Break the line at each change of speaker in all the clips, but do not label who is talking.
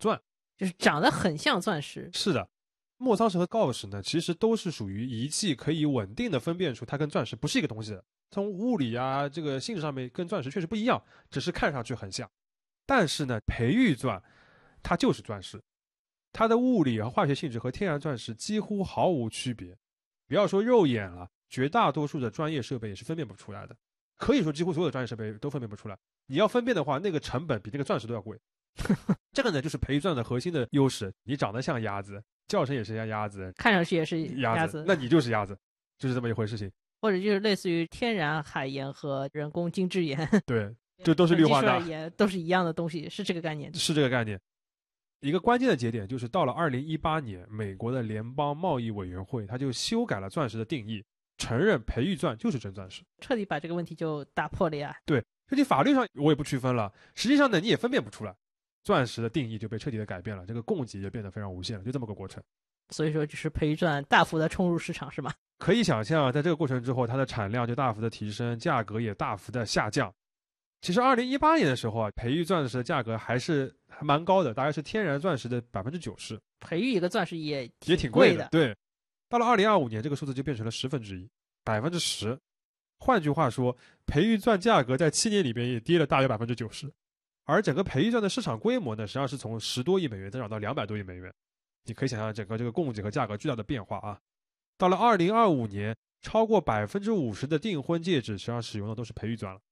钻，
就是长得很像钻石。
是的，莫桑石和锆石呢，其实都是属于仪器可以稳定的分辨出它跟钻石不是一个东西的。从物理啊这个性质上面跟钻石确实不一样，只是看上去很像。但是呢，培育钻它就是钻石，它的物理和化学性质和天然钻石几乎毫无区别。不要说肉眼了，绝大多数的专业设备也是分辨不出来的。可以说几乎所有的专业设备都分辨不出来。你要分辨的话，那个成本比那个钻石都要贵。这个呢，就是培育钻的核心的优势。你长得像鸭子，叫声也是像鸭子，
看上去也是鸭子，
那你就是鸭子，就是这么一回事情。
或者就是类似于天然海盐和人工精制盐，
对，这都是氯化钠，
都是一样的东西，是这个概念。
是这个概念。一个关键的节点就是到了2018年，美国的联邦贸易委员会它就修改了钻石的定义，承认培育钻就是真钻石，
彻底把这个问题就打破了呀。
对，具体法律上我也不区分了，实际上呢你也分辨不出来，钻石的定义就被彻底的改变了，这个供给就变得非常无限了，就这么个过程。
所以说就是培育钻大幅的冲入市场是吗？
可以想象，在这个过程之后，它的产量就大幅的提升，价格也大幅的下降。其实2018年的时候啊，培育钻石的价格还蛮高的，大概是天然钻石的90%。
培育一个钻石也
挺贵的，对。到了2025年，这个数字就变成了1/10%，10%。换句话说，培育钻价格在7年里面也跌了大约90%。而整个培育钻的市场规模呢，实际上是从10多亿美元增长到200多亿美元。你可以想象整个这个供给和价格巨大的变化啊。到了2025年，超过50%的订婚戒指实际上使用的都是培育钻了。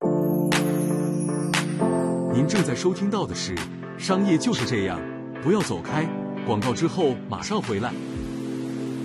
您正在收听到的是《商业就是这样》，不要走开，广告之后马上回来。